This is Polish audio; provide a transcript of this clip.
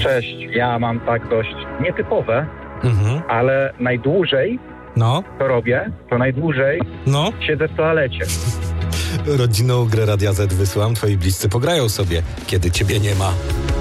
Cześć, ja mam tak dość nietypowe, ale najdłużej to robię, to najdłużej siedzę w toalecie. Rodzinną grę Radia Z wysyłam, twoi bliscy pograją sobie, kiedy ciebie nie ma.